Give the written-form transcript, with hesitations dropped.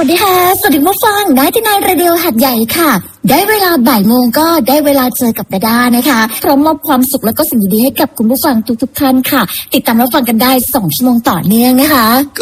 ดีค่ะสวัสดีผู้ฟังได้ที่นายเรดิโอหัดใหญ่ค่ะได้เวลาบ่ายโมงก็ได้เวลาเจอกับดาด้านะคะพร้อมมอบความสุขและก็สิ่งดีๆให้กับคุณผู้ฟังทุกๆท่านค่ะติดตามรับฟังกันได้2 ชั่วโมงต่อเนื่องนะคะ